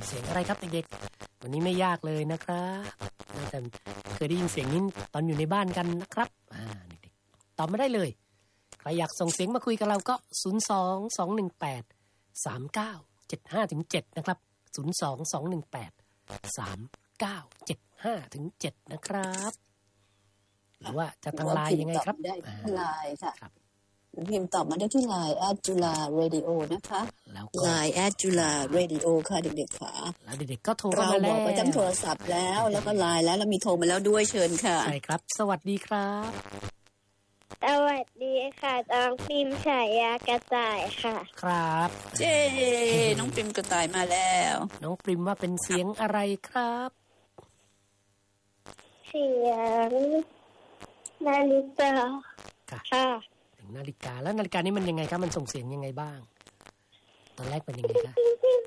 เสียงอะไรครับเด็กๆวันนี้ไม่ยากเลยนะครับแต่เคยได้ยินเสียงนี้ตอนอยู่ในบ้านกันนะครับเด็กๆตอบมาได้เลยใครอยากส่งเสียงมาคุยกับเราก็022183975-7นะครับ022183975-7นะครับหรือว่าจะทางไลน์ยังไงครับได้ที่ไลน์ค่ะพิมพ์ตอบมาได้ที่ไลน์ @jula_radio นะคะไลน์ @jula_radio ค่ะเด็กๆค่ะแล้วเด็กๆก็โทรมาแล้วเราบอกไปทั้งโทรศัพท์แล้วก็ไลน์แล้วมีโทรมาแล้วด้วยเชิญค่ะใช่ครับสวัสดีครับสวัสดีค่ะน้องปิมฉายากระต่ายค่ะครับเจ้น้องปิมกระต่ายมาแล้วน้องปิมว่าเป็นเสียงอะไรครับเสียงนาฬิกาค่ะถึงนาฬิกาแล้วนาฬิกานี้มันยังไงครับมันส่งเสียงยังไงบ้างตอนแรกเป็นยังไงครับ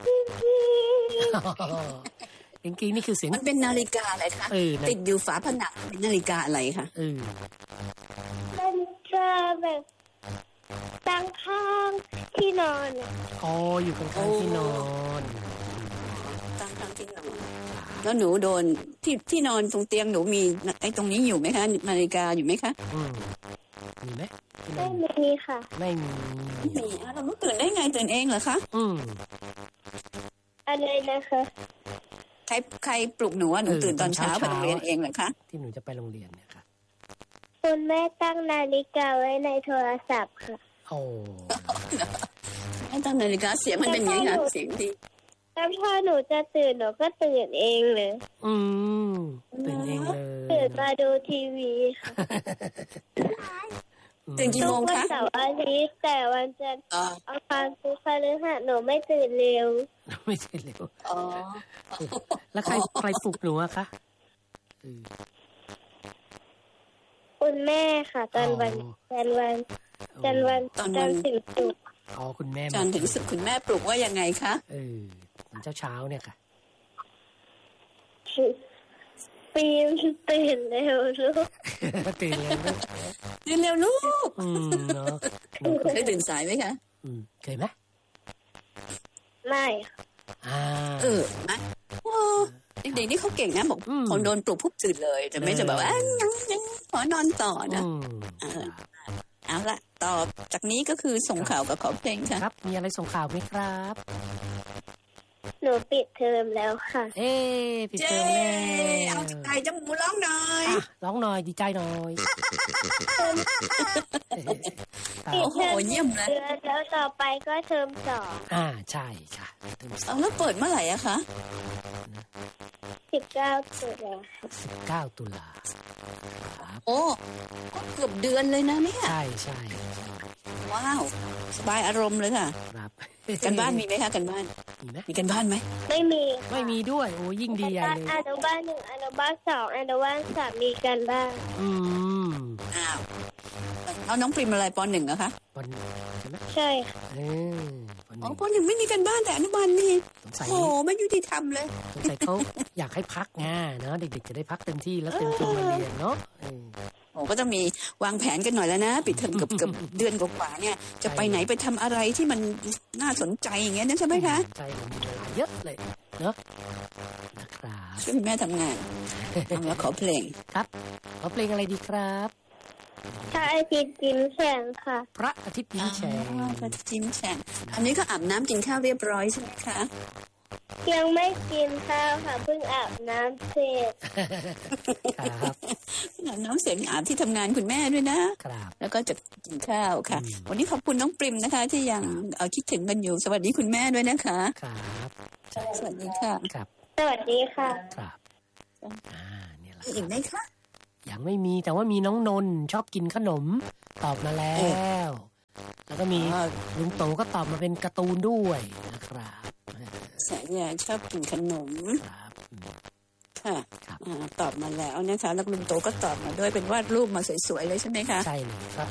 จริงๆนี่คือเสียงมันเป็นนาฬิกาอะไรคะติดอยู่ฝาผนังเป็นนาฬิกาอะไรคะนาฬิกาแบบตั้งข้างที่นอนอยู่ข้างที่นอนตั้งข้างที่นอนแล้วหนูโดนที่นอนตรงเตียงหนูมีไอ้ตรงนี้อยู่ไหมคะนาฬิกาอยู่ไหมคะมีไหมไม่มีค่ะไม่มีเราไม่ตื่นได้ไงตื่นเองเหรอคะอะไรนะคะใครปลุกหนูว่าหนูตื่นตอนเช้าไปโรงเรียนเองเหรอคะที่หนูจะไปโรงเรียนเนี่ยค่ะคุณแม่ตั้งนาฬิกาไว้ในโทรศัพท์ค่ะแม่ตั้งนาฬิกาเสียงมันเป็นยังไงคะเสียงดีแล้วพอหนูจะตื่นหนูก็ตื่นเองเลยตื่นเองเลยตื่นมาดูทีวีค่ะตื่นกี่โมงคะวันเสาร์อาทิตย์แต่วันจันทร์อังคารพุธพฤหัสหนูไม่ตื่นเร็วไม่ตื่นเร็วแล้วใครปลุกหนูอะคะคุณแม่ค่ะตอนวันจันทร์ถึงศุกร์คุณแม่จันทร์ถึงศุกร์คุณแม่ปลุกว่ายังไงคะเช้าเนี่ยค่ะปีมตื่นเร็วลูกตื่นเร็วลูกเนาะเคยตื่นสายไหมคะเคยไหมไม่นะเด็กๆนี่เขาเก่งนะบอกพอโดนปลุกปุ๊บตื่นเลยแต่ไม่จะแบบว่ายังขอนอนต่อนะเอาละต่อจากนี้ก็คือส่งข่าวกับขอเพลงค่ะครับมีอะไรส่งข่าวไหมครับหนูปิดเทอมแล้วค่ะปิดเทอมแล้วเอาไก่จมูกร้องหน่อยร้องหน่อยดีใจหน่อยโอ้โหเยี่ยมเลยแล้วต่อไปก็เทอม 2ใช่ค่ะเทอม2แล้วเปิดเมื่อไหร่อะคะ 19 ตุลาโอ้เกือบเดือนเลยนะเนี่ยใช่ว้าวสบายอารมณ์เลยค่ะครับกันบ้านมีไหมคะกันบ้านมีกันบ้านไหมไม่มีด้วยโอ้ยิ่งดีใหญ่เลยอนุบาล1อนุบาล2อนุบาล3มีกันบ้านอ้าวแล้วน้องปริมอะไรป.1เหรอคะป.1ใช่ไหมใช่ค่ะป.1ไม่มีกันบ้านแต่อนุบาลมีโอ้ไม่ยุติธรรมเลยสงสัยเขาอยากให้พักไงเนาะเด็กๆจะได้พักเต็มที่แล้วเต็มตัวมาเรียนเนาะก็ต้องมีวางแผนกันหน่อยแล้วนะปิดเทอมกับเดือนกว่าๆเนี่ยจะไปไหนไปทำอะไรที่มันน่าสนใจอย่างเงี้ยนั่นใช่ไหมคะใช่มีเวลาเยอะเลยเนาะนะครับช่วยแม่ทำงานแล้วขอเพลงครับขอเพลงอะไรดีครับพระอาทิตย์ยิ้มแฉ่งค่ะพระอาทิตย์ยิ้มแฉ่งพระอาทิตย์ยิ้มแฉ่งอันนี้ก็อาบน้ำกินข้าวเรียบร้อยใช่ไหมคะยังไม่กินข้าวค่ะเพิ่งอาบน้ำเสร็จครับอาบน้ำเสร็จอาบที่ทำงานคุณแม่ด้วยนะครับแล้วก็จะกินข้าวค่ะวันนี้ขอบคุณน้องปริมนะคะที่ยังคิดถึงกันอยู่สวัสดีคุณแม่ด้วยนะคะครับสวัสดีค่ะครับสวัสดีค่ะครับเนี่ยแหละอีกไหมคะยังไม่มีแต่ว่ามีน้องนนชอบกินขนมตอบมาแล้วแล้วก็มีลุงโตก็ตอบมาเป็นการ์ตูนด้วยนะครับแสนยาชอบกินขนมค่ะตอบมาแล้วนะคะแล้วลุงโตก็ตอบมาด้วยเป็นวาดรูปมาสวยๆเลยใช่ไหมคะใช่เลยครับ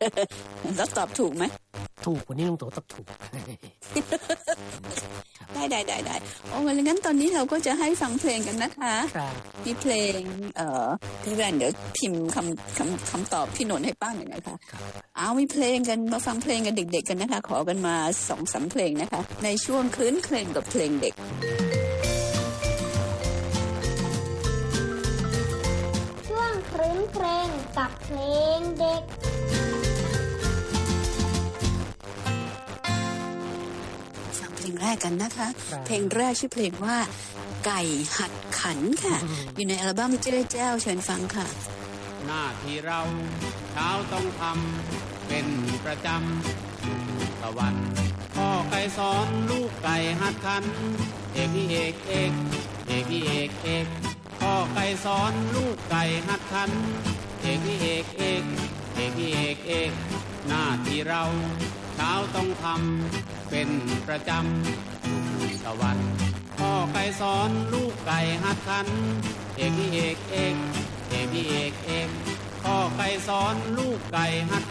แล้วตอบถูกไหมถูกวันนี้ลุงโตตอบถูกโอ้งั้นตอนนี้เราก็จะให้ฟังเพลงกันนะคะมีเพลงพี่แวนเดี๋ยวพิมพ์คำตอบพี่นนท์ให้ป้าหน่อยนะคะมีเพลงกันมาฟังเพลงกันเด็กๆกันนะคะขอกันมา 2-3 เพลงนะคะในช่วงคลื้นเครงกับเพลงเด็กช่วงคลื้นเครงกับเพลงเด็กเพลงแรกกันนะคะเพลงแรกชื่อเพลงว่าไก่หัดขันค่ะอยู่ในอัลบั้มเจ้าเจ้าเชิญฟังค่ะหน้าที่เราเช้าต้องทำเป็นประจำตะวันพ่อไก่สอนลูกไก่หัดขันเอกพี่เอกเอกเอกพี่เอกเอกพ่อไก่สอนลูกไก่หัดขันเอกพี่เอกเอกเอกพี่เอกเอกหน้าที่เราเช้าต้องทำเป็นประจำตะวันพ่อไก่สอนลูกไก่หัดขันเอกพี่เอกเอกเอกพี่เอกเอกพ่อไก่สอนลูกไก่หัด